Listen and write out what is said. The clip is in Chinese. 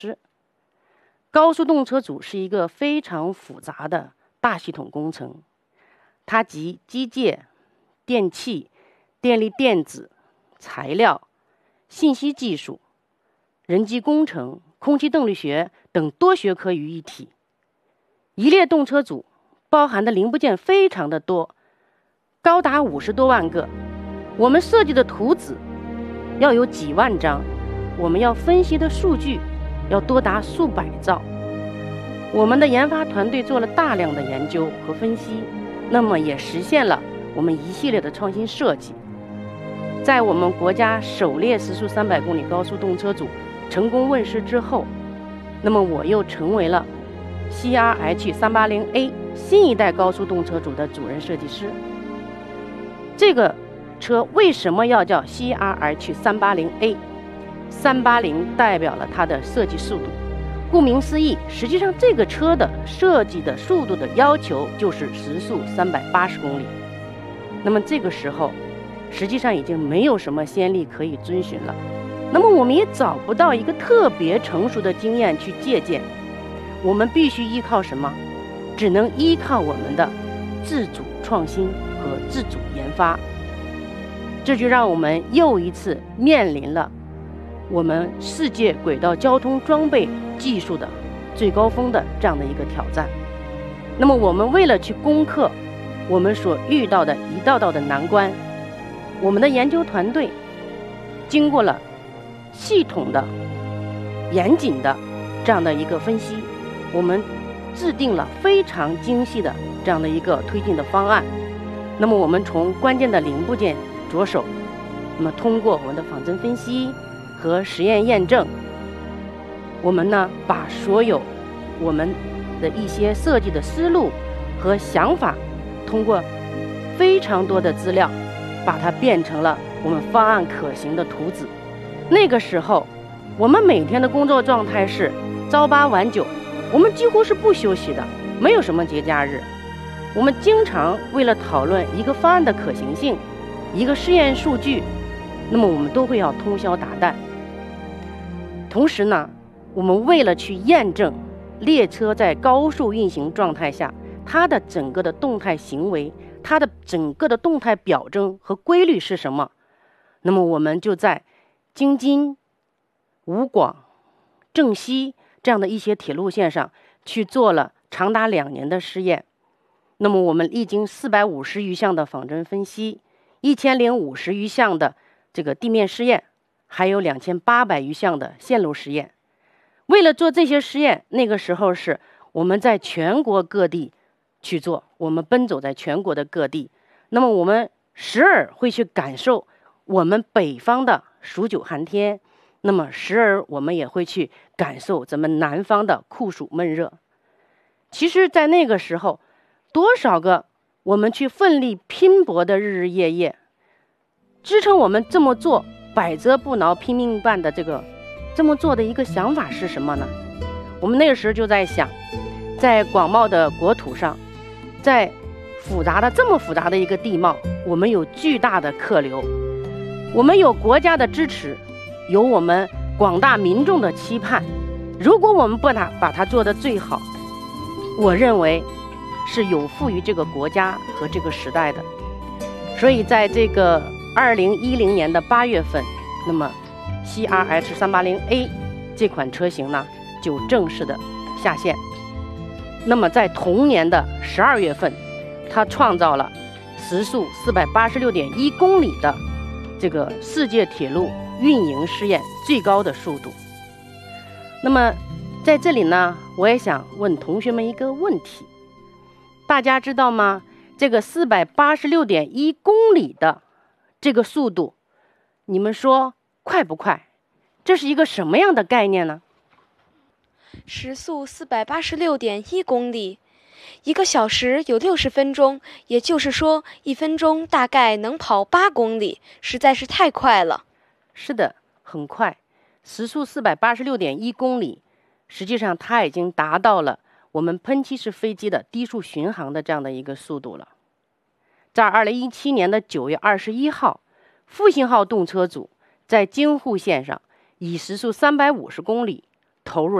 高速动车组是一个非常复杂的大系统工程，它集机械、电气、电力电子、材料、信息技术、人机工程、空气动力学等多学科于一体。一列动车组包含的零部件非常的多，高达50多万个。我们设计的图纸要有几万张，我们要分析的数据要多达数百兆。我们的研发团队做了大量的研究和分析，那么也实现了我们一系列的创新设计。在我们国家首列时速300公里高速动车组成功问世之后，那么我又成为了 CRH380A 新一代高速动车组的主任设计师。这个车为什么要叫 CRH380A？ 380代表了它的设计速度。顾名思义，实际上这个车的设计的速度的要求就是时速380公里。那么这个时候，实际上已经没有什么先例可以遵循了。那么我们也找不到一个特别成熟的经验去借鉴，我们必须依靠什么？只能依靠我们的自主创新和自主研发。这就让我们又一次面临了我们世界轨道交通装备技术的最高峰的这样的一个挑战。那么我们为了去攻克我们所遇到的一道道的难关，我们的研究团队经过了系统的严谨的这样的一个分析，我们制定了非常精细的这样的一个推进的方案。那么我们从关键的零部件着手，那么通过我们的仿真分析和实验验证，我们呢把所有我们的一些设计的思路和想法，通过非常多的资料，把它变成了我们方案可行的图纸。那个时候，我们每天的工作状态是朝8晚9，我们几乎是不休息的，没有什么节假日。我们经常为了讨论一个方案的可行性，一个试验数据，那么我们都会要通宵达旦。同时呢，我们为了去验证列车在高速运行状态下它的整个的动态行为，它的整个的动态表征和规律是什么，那么我们就在京津、武广、郑西这样的一些铁路线上去做了长达2年的试验。那么我们历经450余项的仿真分析，1050余项的这个地面试验，还有2800余项的线路实验。为了做这些实验，那个时候是我们在全国各地去做，我们奔走在全国的各地。那么我们时而会去感受我们北方的数九寒天，那么时而我们也会去感受咱们南方的酷暑闷热。其实在那个时候，多少个我们去奋力拼搏的日日夜夜，支撑我们这么做百折不挠拼命办的这么做的一个想法是什么呢？我们那个时候就在想，在广袤的国土上，在这么复杂的一个地貌，我们有巨大的客流，我们有国家的支持，有我们广大民众的期盼。如果我们把它做得最好，我认为是有负于这个国家和这个时代的。所以在这个2010年的8月份，那么 CRH380A 这款车型呢就正式的下线。那么在同年的12月份，它创造了时速486.1公里的这个世界铁路运营试验最高的速度。那么在这里呢，我也想问同学们一个问题，大家知道吗？这个486.1公里的这个速度，你们说快不快？这是一个什么样的概念呢？ 时速486.1公里，1个小时有60分钟，也就是说1分钟大概能跑8公里，实在是太快了。 是的，很快。时速486.1公里，实际上它已经达到了我们喷气式飞机的低速巡航的这样的一个速度了。在2017年的9月21号，复兴号动车组在京沪线上以时速350公里投入